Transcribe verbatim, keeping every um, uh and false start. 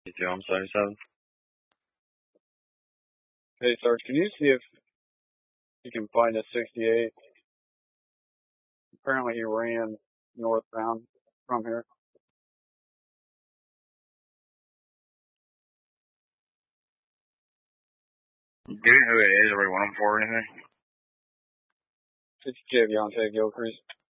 two, I'm seventy-seven. Hey, Sarge, can you see if you can find a sixty-eight? Apparently he ran northbound from here. Do you know who it is or what you want him for or anything? It's Javiante Gilcrease.